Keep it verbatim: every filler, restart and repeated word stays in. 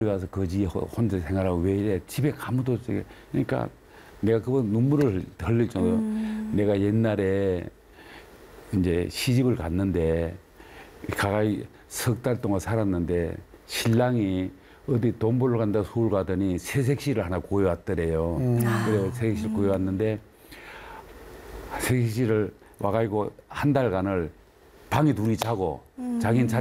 가서 거지 혼자 생활하고 왜 이래 집에 아무도 없어. 그러니까 내가 그거 눈물을 흘릴 정도로 음. 내가 옛날에 이제 시집을 갔는데 가까이 석 달 동안 살았는데 신랑이 어디 돈 벌러 간다 서울 가더니 새색시를 하나 구해왔더래요. 음. 그래서 새색시를 구해왔는데 새색시를 와가지고 한 달간을 방에 둘이 자고 음. 자기는 자